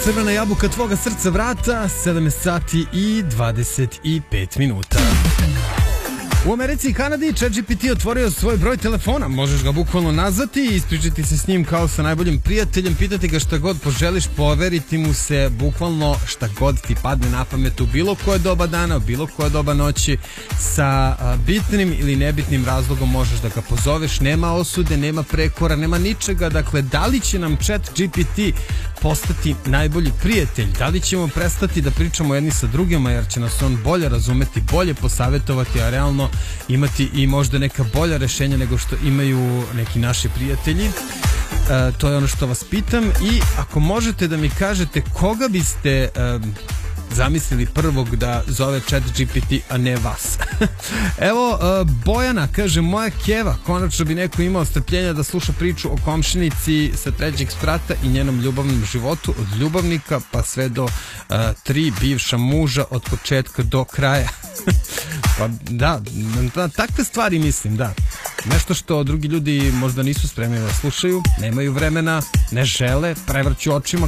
Crvena jabuka tvoga srca vrata, 17 sati i 25 minuta. U Americi i Kanadi ChatGPT otvorio svoj broj telefona, možeš ga bukvalno nazvati i ispričati se s njim kao sa najboljim prijateljem, pitati ga šta god poželiš, poveriti mu se bukvalno šta god ti padne na pamet u bilo koje doba dana, u bilo koje doba noći, sa bitnim ili nebitnim razlogom možeš da ga pozoveš, nema osude, nema prekora, nema ničega. Dakle, da li će nam ChatGPT postati najbolji prijatelj, da li ćemo prestati da pričamo jedni sa drugima jer će nas on bolje razumeti, bolje posavetovati, a realno imati i možda neka bolja rešenja nego što imaju neki naši prijatelji. To je ono što vas pitam. I ako možete da mi kažete koga biste zamislili prvog da zove ChatGPT, a ne vas. Evo, Bojana kaže, moja keva, konačno bi neko imao strpljenja da sluša priču o komšinici sa trećeg sprata i njenom ljubavnom životu, od ljubavnika pa sve do 3 bivša muža od početka do kraja. Pa da, takve stvari mislim, da. Nešto što drugi ljudi možda nisu spremni da slušaju, nemaju vremena, ne žele, prevrću očima